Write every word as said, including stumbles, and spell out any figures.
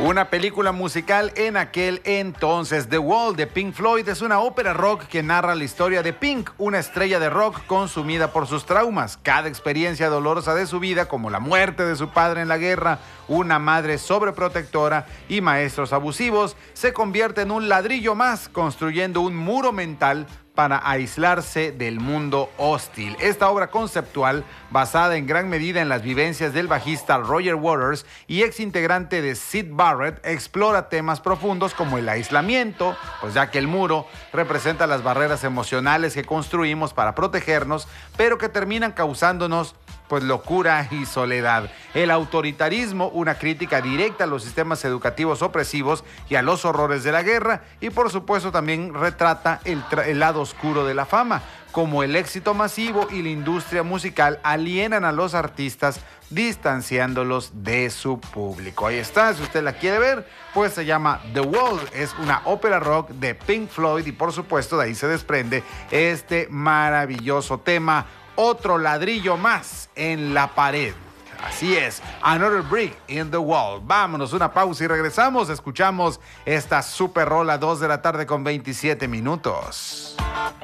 Una película musical en aquel entonces. The Wall de Pink Floyd es una ópera rock que narra la historia de Pink, una estrella de rock consumida por sus traumas. Cada experiencia dolorosa de su vida, como la muerte de su padre en la guerra, una madre sobreprotectora y maestros abusivos, se convierte en un ladrillo más, construyendo un muro mental para aislarse del mundo hostil. Esta obra conceptual, basada en gran medida en las vivencias del bajista Roger Waters y ex integrante de Syd Barrett, explora temas profundos como el aislamiento, pues ya que el muro representa las barreras emocionales que construimos para protegernos, pero que terminan causándonos pues locura y soledad. El autoritarismo, una crítica directa a los sistemas educativos opresivos y a los horrores de la guerra, y por supuesto también retrata el, el lado oscuro de la fama, como el éxito masivo y la industria musical alienan a los artistas, distanciándolos de su público. Ahí está, si usted la quiere ver, pues se llama The Wall, es una ópera rock de Pink Floyd y por supuesto de ahí se desprende este maravilloso tema, Otro ladrillo más en la pared. Así es, Another Brick in the Wall. Vámonos, una pausa y regresamos. Escuchamos esta super rola, dos de la tarde con veintisiete minutos.